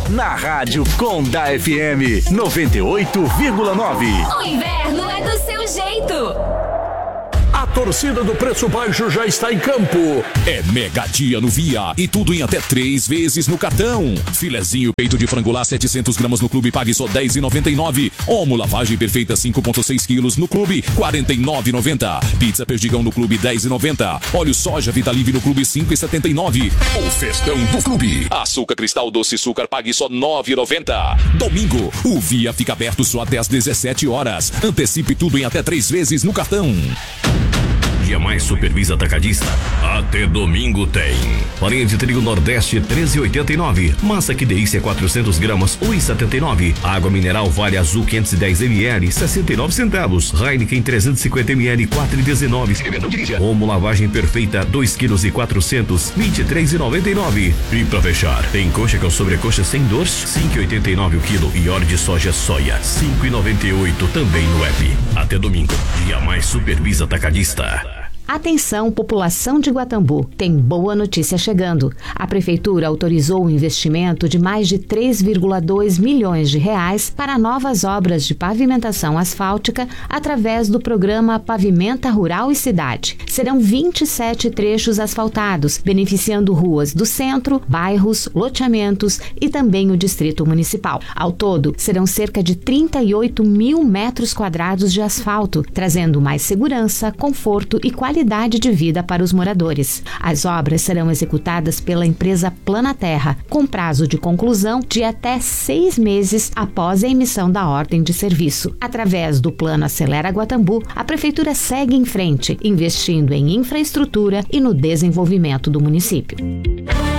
na Rádio Conda FM 98,9. O inverno é do seu jeito. A torcida do Preço Baixo já está em campo. É mega dia no Via e tudo em até 3 vezes no cartão. Filezinho peito de frangolar 700 gramas no clube, pague só R$10,99. Omo lavagem perfeita 5,6 quilos no clube, R$49,90. Pizza perdigão no clube, R$10,90. Óleo soja Vitalive no clube, R$5,79. O festão do clube. Açúcar cristal doce açúcar, pague só R$9,90. Domingo, o Via fica aberto só até às 17 horas. Antecipe tudo em até 3 vezes no cartão. Dia Mais Supervisa Atacadista. Até domingo tem farinha de trigo Nordeste 13,89. Massa que delícia 400 gramas 1,79. Água mineral Vale Azul 510 ml 69 centavos. Heineken 350 ml 4,19. Omo lavagem perfeita 2 quilos e 400 23,99. E pra fechar, tem coxa com sobrecoxa sem dor 5,89 o quilo e óleo de soja soia 5,98 também no app. Até domingo. Dia Mais Supervisa Atacadista. Atenção, população de Guatambu, tem boa notícia chegando. A Prefeitura autorizou o investimento de mais de 3,2 milhões de reais para novas obras de pavimentação asfáltica através do programa Pavimenta Rural e Cidade. Serão 27 trechos asfaltados, beneficiando ruas do centro, bairros, loteamentos e também o Distrito Municipal. Ao todo, serão cerca de 38 mil metros quadrados de asfalto, trazendo mais segurança, conforto e qualidade de vida para os moradores. As obras serão executadas pela empresa Planaterra, com prazo de conclusão de até 6 meses após a emissão da ordem de serviço. Através do Plano Acelera Guatambu, a Prefeitura segue em frente, investindo em infraestrutura e no desenvolvimento do município.